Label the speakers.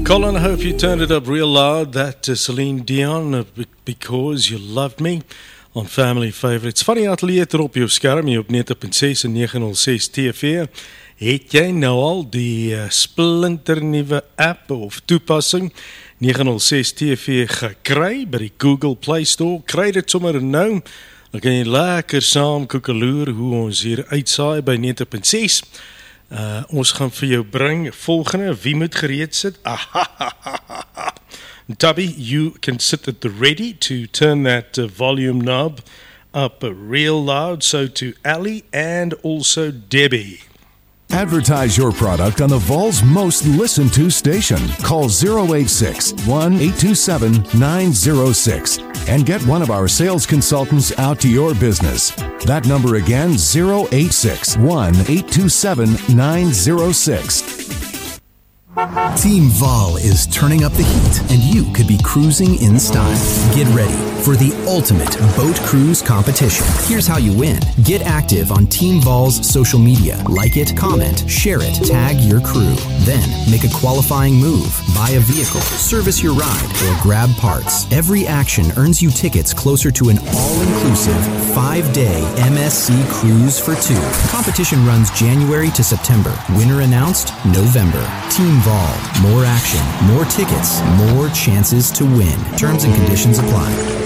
Speaker 1: Colin, I hope you turned it up real loud. That Celine Dion, Because You Loved Me, on Family Favorites. Van die atleter op jou skerm, jy op 90.6 en 906 TV. Het jy nou al die splinternuwe app of toepassing 906 TV gekry by die Google Play Store? Kry dit sommer nou. Dan kan jy lekker saam koekeloer hoe ons hier uitsaai by 90.6. Ons gaan vir jou bring volgende, wie moet gereed sit? Tubby, you can sit at the ready to turn that volume knob up real loud. So to Ali and also Debbie.
Speaker 2: Advertise your product on the Vol's most listened to station. Call 086-1827-906 and get one of our sales consultants out to your business. That number again, 086-1827-906.
Speaker 3: Team Vol is turning up the heat, and you could be cruising in style. Get ready for the ultimate boat cruise competition. Here's how you win. Get active on Team Vol's social media. Like it, comment, share it, tag your crew. Then make a qualifying move, buy a vehicle, service your ride, or grab parts. Every action earns you tickets closer to an all-inclusive 5-day MSC cruise for two. Competition runs January to September. Winner announced November. Team Vol. More action, more tickets, more chances to win. Terms and conditions apply.